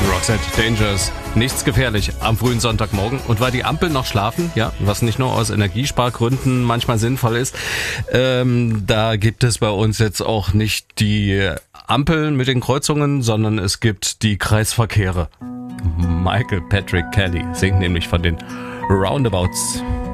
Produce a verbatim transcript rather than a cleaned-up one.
Roxette, Dangerous, nichts gefährlich am frühen Sonntagmorgen. Und weil die Ampeln noch schlafen, ja, was nicht nur aus Energiespargründen manchmal sinnvoll ist, ähm, da gibt es bei uns jetzt auch nicht die Ampeln mit den Kreuzungen, sondern es gibt die Kreisverkehre. Michael Patrick Kelly singt nämlich von den Roundabouts.